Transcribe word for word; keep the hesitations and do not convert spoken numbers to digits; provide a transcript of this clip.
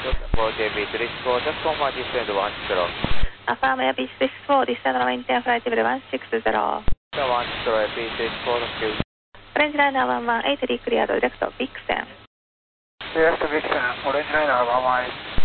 for J B three six four, just confirm descend one six zero. Affirm Air B three six four, descend and maintain flight level one six zero. one six zero, Air B three six four, thank you. Orange Liner one one eight, declared direct to Vixen. Direct to Vixen, Orange Liner one one eight.